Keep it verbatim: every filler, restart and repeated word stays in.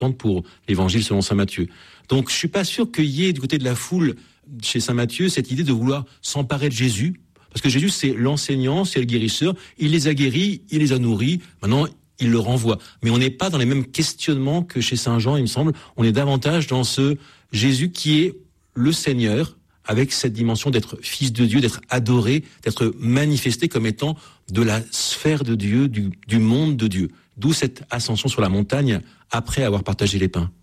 pour l'évangile selon saint Matthieu. Donc je suis pas sûr qu'il y ait du côté de la foule chez saint Matthieu cette idée de vouloir s'emparer de Jésus, parce que Jésus c'est l'enseignant, c'est le guérisseur, il les a guéris, il les a nourris, maintenant il le renvoie. Mais on n'est pas dans les mêmes questionnements que chez saint Jean, il me semble, on est davantage dans ce Jésus qui est le Seigneur, avec cette dimension d'être fils de Dieu, d'être adoré, d'être manifesté comme étant de la sphère de Dieu, du, du monde de Dieu. D'où cette ascension sur la montagne après avoir partagé les pains.